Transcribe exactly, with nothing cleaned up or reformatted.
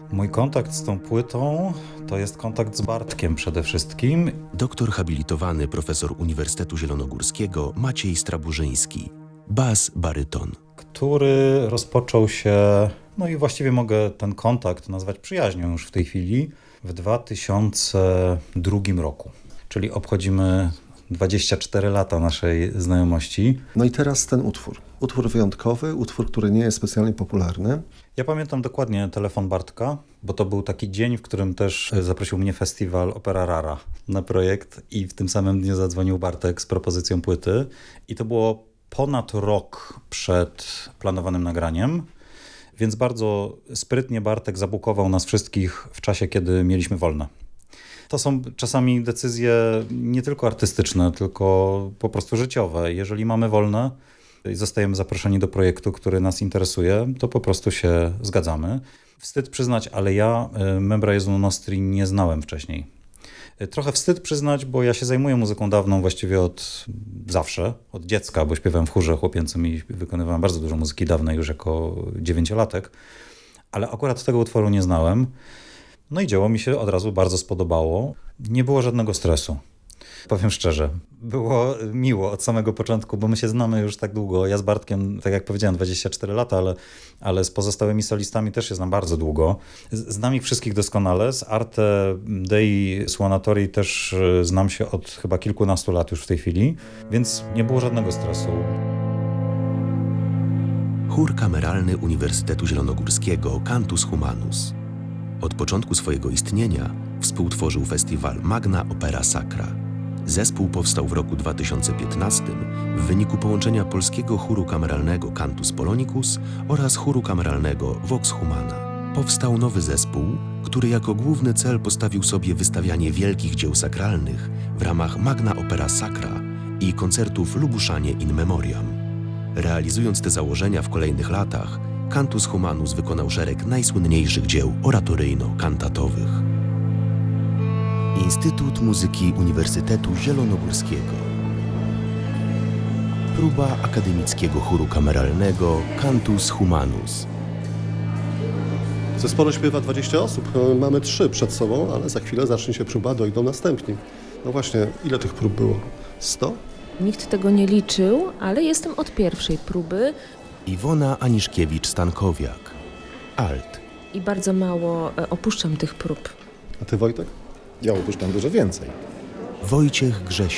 Mój kontakt z tą płytą to jest kontakt z Bartkiem przede wszystkim. Doktor habilitowany, profesor Uniwersytetu Zielonogórskiego Maciej Straburzyński. Bas, baryton. Który rozpoczął się, no i właściwie mogę ten kontakt nazwać przyjaźnią już w tej chwili, w dwa tysiące drugim roku. Czyli obchodzimy dwadzieścia cztery lata naszej znajomości. No i teraz ten utwór. Utwór wyjątkowy, utwór, który nie jest specjalnie popularny. Ja pamiętam dokładnie telefon Bartka, bo to był taki dzień, w którym też zaprosił mnie festiwal Opera Rara na projekt i w tym samym dniu zadzwonił Bartek z propozycją płyty. I to było ponad rok przed planowanym nagraniem, więc bardzo sprytnie Bartek zabukował nas wszystkich w czasie, kiedy mieliśmy wolne. To są czasami decyzje nie tylko artystyczne, tylko po prostu życiowe. Jeżeli mamy wolne i zostajemy zaproszeni do projektu, który nas interesuje, to po prostu się zgadzamy. Wstyd przyznać, ale ja Membra Jezu Nostri nie znałem wcześniej. Trochę wstyd przyznać, bo ja się zajmuję muzyką dawną właściwie od zawsze, od dziecka, bo śpiewałem w chórze chłopięcym i wykonywałem bardzo dużo muzyki dawnej już jako dziewięciolatek, ale akurat tego utworu nie znałem. No i dzieło mi się od razu bardzo spodobało. Nie było żadnego stresu. Powiem szczerze, było miło od samego początku, bo my się znamy już tak długo. Ja z Bartkiem, tak jak powiedziałem, dwadzieścia cztery lata, ale, ale z pozostałymi solistami też się znam bardzo długo. Znam ich wszystkich doskonale. Z Arte Dei Suonatori też znam się od chyba kilkunastu lat już w tej chwili, więc nie było żadnego stresu. Chór kameralny Uniwersytetu Zielonogórskiego Cantus Humanus. Od początku swojego istnienia współtworzył festiwal Magna Opera Sacra. Zespół powstał w roku dwa tysiące piętnastym w wyniku połączenia polskiego chóru kameralnego Cantus Polonicus oraz chóru kameralnego Vox Humana. Powstał nowy zespół, który jako główny cel postawił sobie wystawianie wielkich dzieł sakralnych w ramach Magna Opera Sacra i koncertów Lubuszanie in Memoriam. Realizując te założenia w kolejnych latach, Cantus Humanus wykonał szereg najsłynniejszych dzieł oratoryjno-kantatowych. Instytut Muzyki Uniwersytetu Zielonogórskiego. Próba akademickiego chóru kameralnego Cantus Humanus. W zespole śpiewa dwadzieścia osób. Mamy trzy przed sobą, ale za chwilę zacznie się próba, dojdą następni. No właśnie, ile tych prób było? sto? Nikt tego nie liczył, ale jestem od pierwszej próby. Iwona Aniszkiewicz-Stankowiak. Alt. I bardzo mało opuszczam tych prób. A ty, Wojtek? Ja opuszczam dużo więcej. Wojciech Grzesiak.